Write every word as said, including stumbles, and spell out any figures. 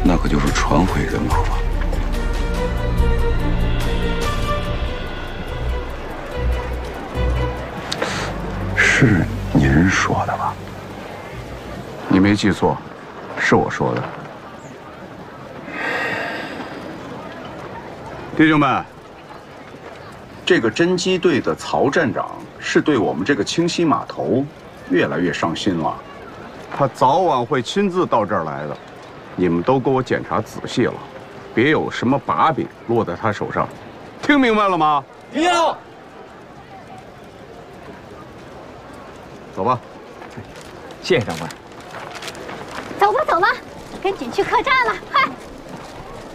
那可就是传回人马了。是您说的吧？ 你没记错，是我说的。弟兄们，这个侦缉队的曹站长是对我们这个清溪码头越来越上心了，他早晚会亲自到这儿来的。你们都给我检查仔细了，别有什么把柄落在他手上，听明白了吗？ 听。 走吧。 谢谢长官。 走吧，走吧，跟紧去客栈了，快！